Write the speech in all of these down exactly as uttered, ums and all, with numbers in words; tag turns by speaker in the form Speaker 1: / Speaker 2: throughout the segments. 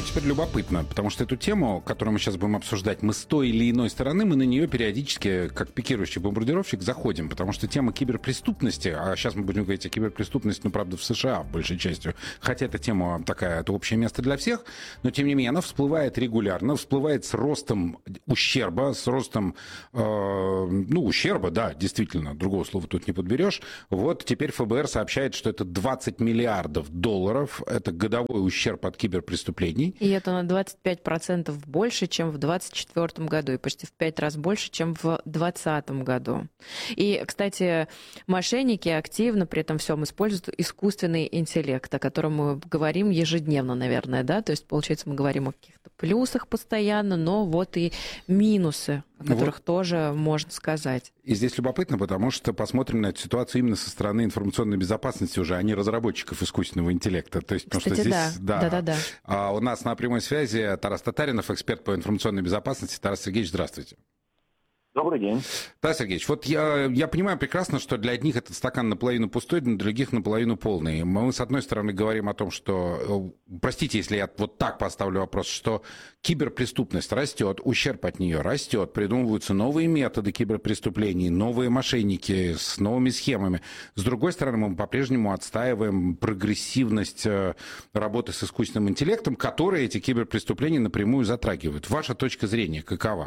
Speaker 1: вот теперь любопытно, потому что эту тему, которую мы сейчас будем обсуждать, мы с той или иной стороны, мы на нее периодически, как пикирующий бомбардировщик, заходим, потому что тема киберпреступности, а сейчас мы будем говорить о киберпреступности, ну, правда, в США, большей частью, хотя эта тема такая, это общее место для всех, но, тем не менее, она всплывает регулярно, всплывает с ростом ущерба, с ростом, э, ну, ущерба, да, действительно, другого слова тут не подберешь. Вот теперь ФБР сообщает, что это двадцать миллиардов долларов, это годовой ущерб от киберпреступлений.
Speaker 2: И это на двадцать пять процентов больше, чем в двадцать четвёртом году, и почти в пять раз больше, чем в двадцатом году. И, кстати, мошенники активно при этом всем используют искусственный интеллект, о котором мы говорим ежедневно, наверное, да? То есть, получается, мы говорим о каких-то плюсах постоянно, но вот и минусы, о которых вот тоже можно сказать.
Speaker 1: И здесь любопытно, потому что посмотрим на эту ситуацию именно со стороны информационной безопасности уже, а не разработчиков искусственного интеллекта. То есть, потому
Speaker 2: Кстати,
Speaker 1: что здесь,
Speaker 2: да.
Speaker 1: да,
Speaker 2: Да, да, да.
Speaker 1: А у нас на прямой связи Тарас Татаринов, эксперт по информационной безопасности. Тарас Сергеевич, здравствуйте.
Speaker 3: Добрый день.
Speaker 1: Тарас Сергеевич, вот я, я понимаю прекрасно, что для одних этот стакан наполовину пустой, для других наполовину полный. Мы, с одной стороны, говорим о том, что, простите, если я вот так поставлю вопрос, что киберпреступность растет, ущерб от нее растет, придумываются новые методы киберпреступлений, новые мошенники с новыми схемами. С другой стороны, мы по-прежнему отстаиваем прогрессивность работы с искусственным интеллектом, которые эти киберпреступления напрямую затрагивают. Ваша точка зрения какова?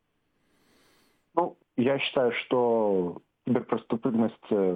Speaker 3: Ну, я считаю, что киберпреступность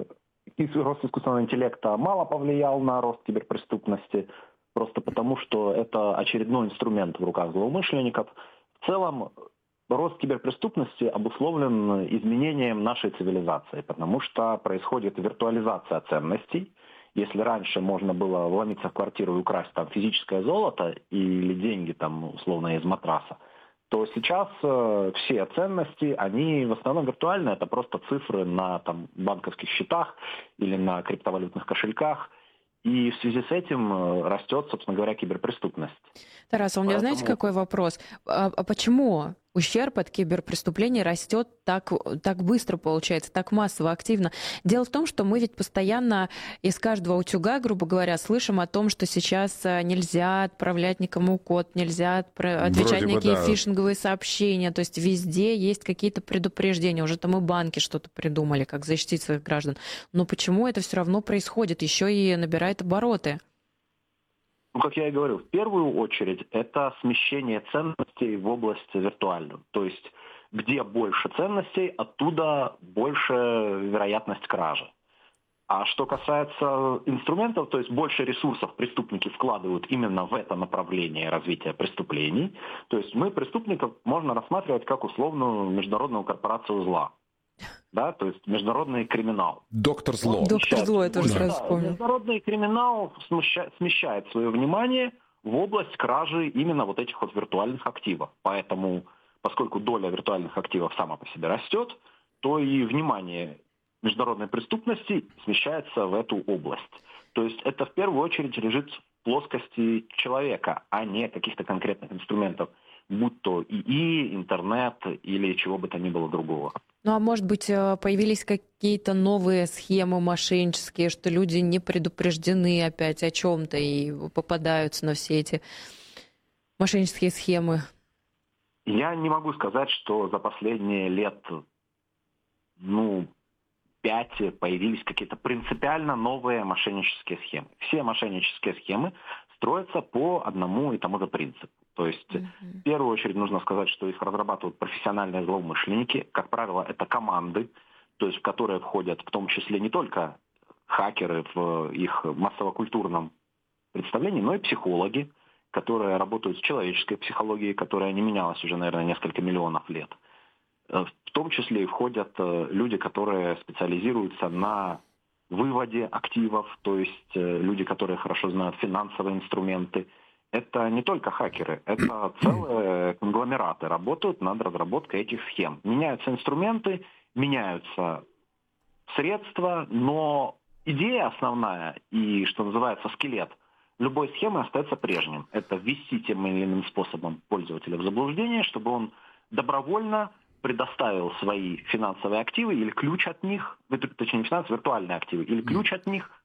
Speaker 3: и рост искусственного интеллекта мало повлиял на рост киберпреступности, просто потому, что это очередной инструмент в руках злоумышленников. В целом, рост киберпреступности обусловлен изменением нашей цивилизации, потому что происходит виртуализация ценностей. Если раньше можно было вломиться в квартиру и украсть там физическое золото или деньги там условно из матраса, то сейчас э, все ценности, они в основном виртуальные, это просто цифры на там, банковских счетах или на криптовалютных кошельках. И в связи с этим э, растет, собственно говоря, киберпреступность.
Speaker 2: Тарас, а у меня,
Speaker 3: Поэтому...
Speaker 2: знаете, какой вопрос? А, а почему ущерб от киберпреступлений растет так, так быстро, получается, так массово, активно? Дело в том, что мы ведь постоянно из каждого утюга, грубо говоря, слышим о том, что сейчас нельзя отправлять никому код, нельзя отвечать на какие да. фишинговые сообщения. То есть везде есть какие-то предупреждения. Уже там и банки что-то придумали, как защитить своих граждан. Но почему это все равно происходит? Еще и набирает обороты.
Speaker 3: Ну, как я и говорю, в первую очередь это смещение ценностей в область виртуальную. То есть где больше ценностей, оттуда больше вероятность кражи. А что касается инструментов, то есть больше ресурсов преступники вкладывают именно в это направление развития преступлений. То есть мы преступников можно рассматривать как условную международную корпорацию зла. Да, то есть международный криминал.
Speaker 1: Доктор Зло.
Speaker 2: Доктор Зло, я тоже
Speaker 3: да,
Speaker 2: сразу вспомнил.
Speaker 3: Международный криминал смещает, смещает свое внимание в область кражи именно вот этих вот виртуальных активов. Поэтому, поскольку доля виртуальных активов сама по себе растет, то и внимание международной преступности смещается в эту область. То есть это в первую очередь лежит в плоскости человека, а не каких-то конкретных инструментов, будь то ИИ, интернет или чего бы то ни было другого.
Speaker 2: Ну а может быть появились какие-то новые схемы мошеннические, что люди не предупреждены опять о чем-то и попадаются на все эти мошеннические схемы?
Speaker 3: Я не могу сказать, что за последние лет, ну, пять появились какие-то принципиально новые мошеннические схемы. Все мошеннические схемы строятся по одному и тому же принципу. То есть, mm-hmm. в первую очередь, нужно сказать, что их разрабатывают профессиональные злоумышленники. Как правило, это команды, то есть в которые входят в том числе не только хакеры в их массово-культурном представлении, но и психологи, которые работают с человеческой психологией, которая не менялась уже, наверное, несколько миллионов лет. В том числе и входят люди, которые специализируются на выводе активов, то есть люди, которые хорошо знают финансовые инструменты. Это не только хакеры, это целые конгломераты работают над разработкой этих схем. Меняются инструменты, меняются средства, но идея основная и, что называется, скелет любой схемы остается прежним. Это ввести тем или иным способом пользователя в заблуждение, чтобы он добровольно предоставил свои финансовые активы или ключ от них, точнее не финансовые, виртуальные активы, или ключ от них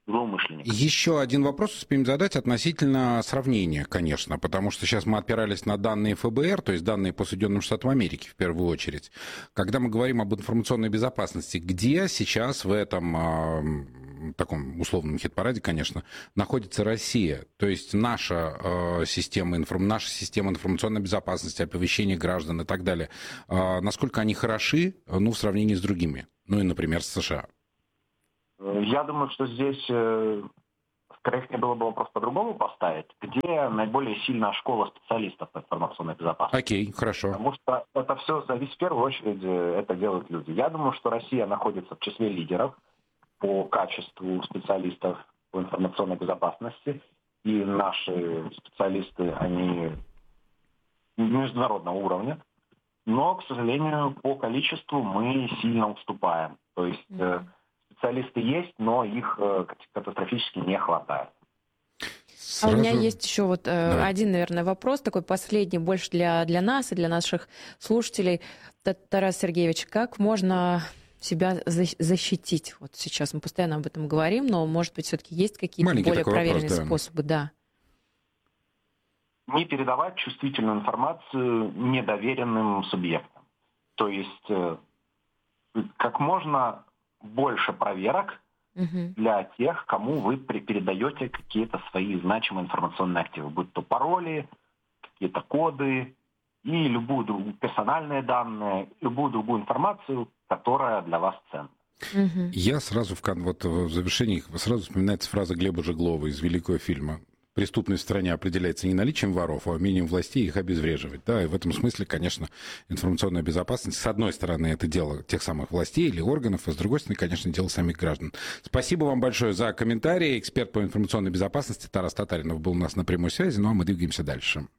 Speaker 3: злоумышленников.
Speaker 1: Еще один вопрос успеем задать относительно сравнения, конечно, потому что сейчас мы опирались на данные эф бэ эр, то есть данные по Соединенным Штатам Америки в первую очередь. Когда мы говорим об информационной безопасности, где сейчас в этом э, таком условном хит-параде, конечно, находится Россия? То есть наша, э, система, информ... наша система информационной безопасности, оповещения граждан и так далее, э, насколько они хороши, ну, в сравнении с другими, ну и, например, с США?
Speaker 3: Я думаю, что здесь э, корректнее было бы вопрос по-другому поставить. Где наиболее сильная школа специалистов по информационной безопасности?
Speaker 1: Окей, хорошо.
Speaker 3: Потому что это все зависит, в первую очередь, это делают люди. Я думаю, что Россия находится в числе лидеров по качеству специалистов по информационной безопасности. И наши специалисты, они международного уровня. Но, к сожалению, по количеству мы сильно уступаем. То есть... Э, Специалисты есть, но их э, катастрофически не хватает.
Speaker 2: Сразу... А у меня есть еще вот э, да. один, наверное, вопрос, такой последний, больше для, для нас и для наших слушателей. Тарас Сергеевич, как можно себя защитить? Вот сейчас мы постоянно об этом говорим, но, может быть, все-таки есть какие-то Маленький более проверенные вопрос, да. способы? Да.
Speaker 3: Не передавать чувствительную информацию недоверенным субъектам. То есть э, как можно... больше проверок угу. для тех, кому вы передаете какие-то свои значимые информационные активы, будь то пароли, какие-то коды и любую другую персональные данные, любую другую информацию, которая для вас ценна.
Speaker 1: Угу. Я сразу в, вот, в завершении сразу вспоминается фраза Глеба Жеглова из великого фильма. Преступность в стране определяется не наличием воров, а умением властей их обезвреживать. Да, и в этом смысле, конечно, информационная безопасность, с одной стороны, это дело тех самых властей или органов, а с другой стороны, конечно, дело самих граждан. Спасибо вам большое за комментарии. Эксперт по информационной безопасности Тарас Татаринов был у нас на прямой связи, ну а мы двигаемся дальше.